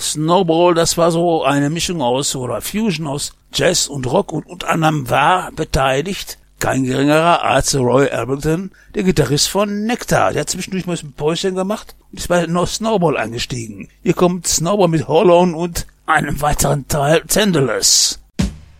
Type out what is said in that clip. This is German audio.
Snowball, das war so eine Mischung oder Fusion aus Jazz und Rock und unter anderem war beteiligt kein geringerer als Roy Orbison, der Gitarrist von Nectar. Der hat zwischendurch mal ein Päuschen gemacht und ist bei Snowball eingestiegen. Hier kommt Snowball mit Hollow und einem weiteren Teil Tenderless.